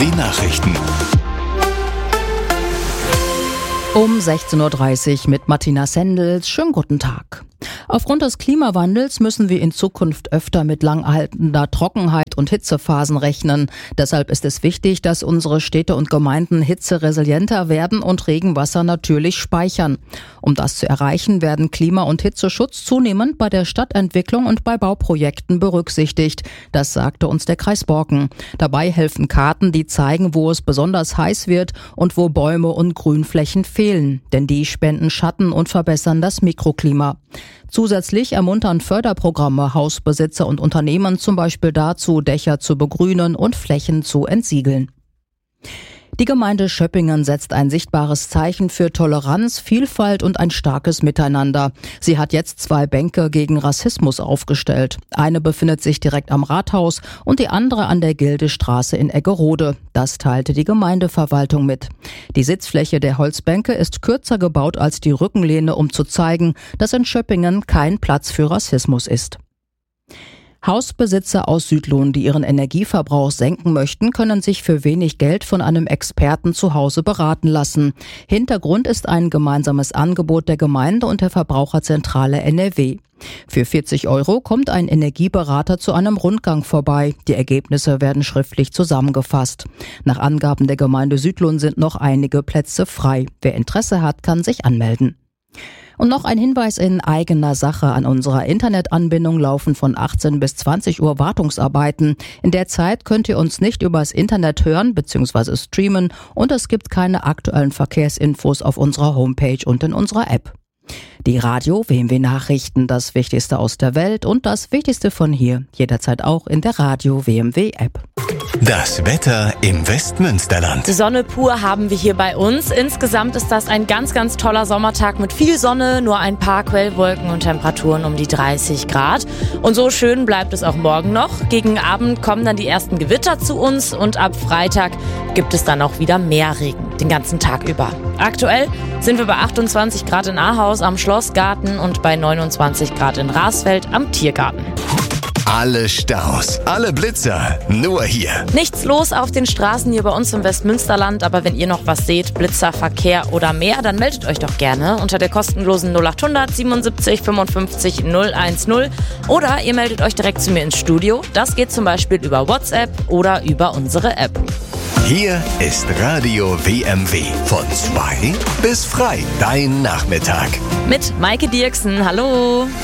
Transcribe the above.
Die Nachrichten. Um 16.30 Uhr mit Martina Sendels. Schönen guten Tag. Aufgrund des Klimawandels müssen wir in Zukunft öfter mit langanhaltender Trockenheit und Hitzephasen rechnen. Deshalb ist es wichtig, dass unsere Städte und Gemeinden hitzeresilienter werden und Regenwasser natürlich speichern. Um das zu erreichen, werden Klima- und Hitzeschutz zunehmend bei der Stadtentwicklung und bei Bauprojekten berücksichtigt. Das sagte uns der Kreis Borken. Dabei helfen Karten, die zeigen, wo es besonders heiß wird und wo Bäume und Grünflächen fehlen. Denn die spenden Schatten und verbessern das Mikroklima. Zusätzlich ermuntern Förderprogramme Hausbesitzer und Unternehmen zum Beispiel dazu, Dächer zu begrünen und Flächen zu entsiegeln. Die Gemeinde Schöppingen setzt ein sichtbares Zeichen für Toleranz, Vielfalt und ein starkes Miteinander. Sie hat jetzt 2 Bänke gegen Rassismus aufgestellt. Eine befindet sich direkt am Rathaus und die andere an der Gildestraße in Eggerode. Das teilte die Gemeindeverwaltung mit. Die Sitzfläche der Holzbänke ist kürzer gebaut als die Rückenlehne, um zu zeigen, dass in Schöppingen kein Platz für Rassismus ist. Hausbesitzer aus Südlohn, die ihren Energieverbrauch senken möchten, können sich für wenig Geld von einem Experten zu Hause beraten lassen. Hintergrund ist ein gemeinsames Angebot der Gemeinde und der Verbraucherzentrale NRW. Für 40 € kommt ein Energieberater zu einem Rundgang vorbei. Die Ergebnisse werden schriftlich zusammengefasst. Nach Angaben der Gemeinde Südlohn sind noch einige Plätze frei. Wer Interesse hat, kann sich anmelden. Und noch ein Hinweis in eigener Sache: An unserer Internetanbindung laufen von 18 bis 20 Uhr Wartungsarbeiten. In der Zeit könnt ihr uns nicht übers Internet hören bzw. streamen und es gibt keine aktuellen Verkehrsinfos auf unserer Homepage und in unserer App. Die Radio WMW Nachrichten, das Wichtigste aus der Welt und das Wichtigste von hier, jederzeit auch in der Radio WMW App. Das Wetter im Westmünsterland. Sonne pur haben wir hier bei uns. Insgesamt ist das ein ganz, ganz toller Sommertag mit viel Sonne, nur ein paar Quellwolken und Temperaturen um die 30 Grad. Und so schön bleibt es auch morgen noch. Gegen Abend kommen dann die ersten Gewitter zu uns und ab Freitag gibt es dann auch wieder mehr Regen, den ganzen Tag über. Aktuell sind wir bei 28 Grad in Ahaus am Schlossgarten und bei 29 Grad in Rasfeld am Tiergarten. Alle Staus, alle Blitzer, nur hier. Nichts los auf den Straßen hier bei uns im Westmünsterland, aber wenn ihr noch was seht, Blitzer, Verkehr oder mehr, dann meldet euch doch gerne unter der kostenlosen 0800 77 55 010 oder ihr meldet euch direkt zu mir ins Studio. Das geht zum Beispiel über WhatsApp oder über unsere App. Hier ist Radio WMW von 2 bis frei, dein Nachmittag. Mit Maike Dirksen, hallo.